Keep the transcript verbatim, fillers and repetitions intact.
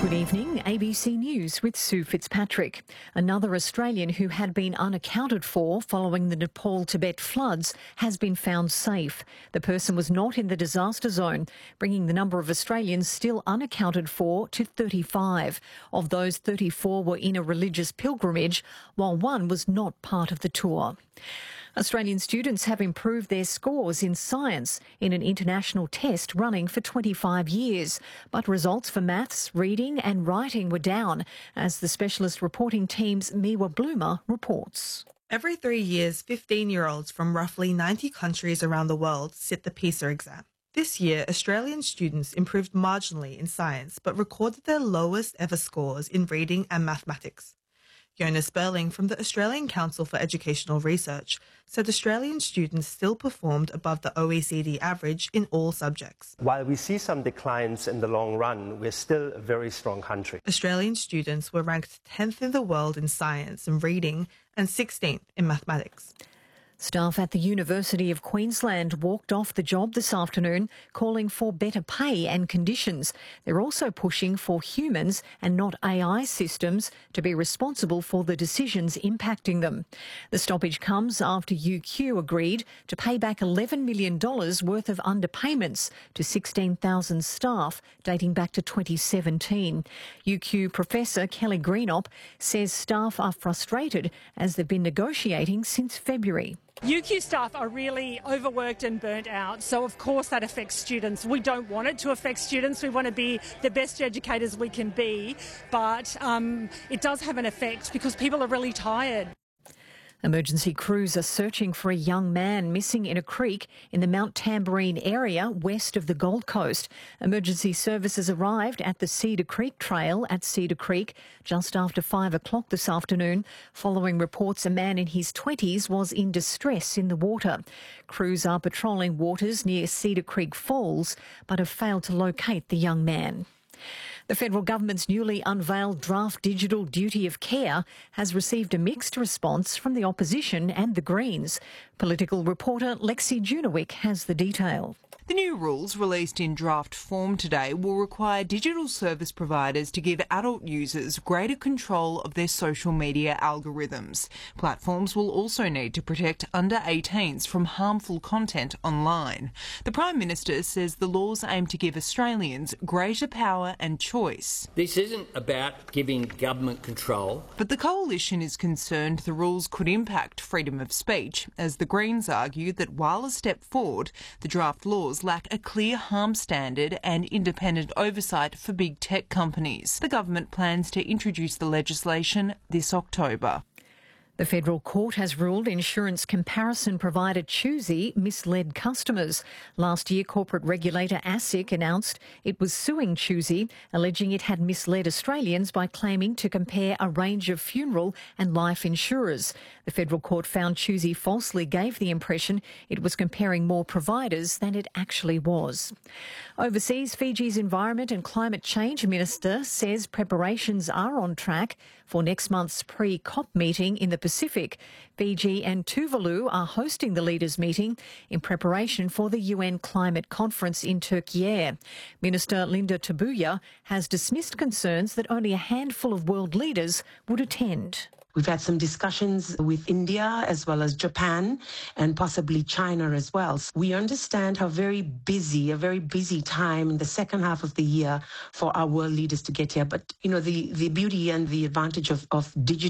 Good evening, A B C News with Sue Fitzpatrick. Another Australian who had been unaccounted for following the Nepal-Tibet floods has been found safe. The person was not in the disaster zone, bringing the number of Australians still unaccounted for to thirty-five. Of those, thirty-four were in a religious pilgrimage, while one was not part of the tour. Australian students have improved their scores in science in an international test running for twenty-five years. But results for maths, reading and writing were down, as the specialist reporting team's Miwa Bloomer reports. Every three years, fifteen-year-olds from roughly ninety countries around the world sit the PISA exam. This year, Australian students improved marginally in science but recorded their lowest ever scores in reading and mathematics. Jonas Sperling from the Australian Council for Educational Research said Australian students still performed above the O E C D average in all subjects. While we see some declines in the long run, we're still a very strong country. Australian students were ranked tenth in the world in science and reading and sixteenth in mathematics. Staff at the University of Queensland walked off the job this afternoon, calling for better pay and conditions. They're also pushing for humans and not A I systems to be responsible for the decisions impacting them. The stoppage comes after U Q agreed to pay back eleven million dollars worth of underpayments to sixteen thousand staff dating back to twenty seventeen. U Q Professor Kelly Greenop says staff are frustrated as they've been negotiating since February. U Q staff are really overworked and burnt out, so of course that affects students. We don't want it to affect students. We want to be the best educators we can be, but um, it does have an effect because people are really tired. Emergency crews are searching for a young man missing in a creek in the Mount Tamborine area west of the Gold Coast. Emergency services arrived at the Cedar Creek Trail at Cedar Creek just after five o'clock this afternoon, following reports a man in his twenties was in distress in the water. Crews are patrolling waters near Cedar Creek Falls but have failed to locate the young man. The federal government's newly unveiled draft digital duty of care has received a mixed response from the opposition and the Greens. Political reporter Lexi Junowick has the detail. The new rules released in draft form today will require digital service providers to give adult users greater control of their social media algorithms. Platforms will also need to protect under eighteens from harmful content online. The Prime Minister says the laws aim to give Australians greater power and choice. This isn't about giving government control. But the Coalition is concerned the rules could impact freedom of speech, as the Greens argue that while a step forward, the draft laws lack a clear harm standard and independent oversight for big tech companies. The government plans to introduce the legislation this October. The federal court has ruled insurance comparison provider Choosy misled customers. Last year, corporate regulator ASIC announced it was suing Choosy, alleging it had misled Australians by claiming to compare a range of funeral and life insurers. The federal court found Choosy falsely gave the impression it was comparing more providers than it actually was. Overseas, Fiji's Environment and Climate Change Minister says preparations are on track for next month's pre-COP meeting in the Pacific. Fiji and Tuvalu are hosting the leaders' meeting in preparation for the U N climate conference in Turkey. Minister Linda Tabuya has dismissed concerns that only a handful of world leaders would attend. We've had some discussions with India as well as Japan and possibly China as well. We understand how very busy, a very busy time in the second half of the year for our world leaders to get here. But, you know, the, the beauty and the advantage of, of digital